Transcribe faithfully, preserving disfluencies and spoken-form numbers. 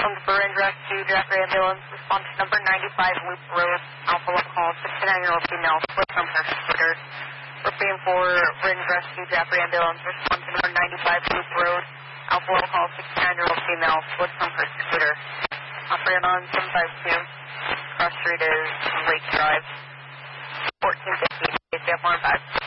Looking for Range Rescue, Jeffrey Ambulance, response number ninety-five, Loop Road, Alpha One Call, sixty-nine-year-old female, split from her scooter. Repeating for Range Rescue, Jeffrey Ambulance, response number ninety-five, Loop Road, Alpha One Call, sixty-nine-year-old female, split from her scooter. Operating on seven five two, cross street is Lake Drive, fourteen fifty, J C F one five.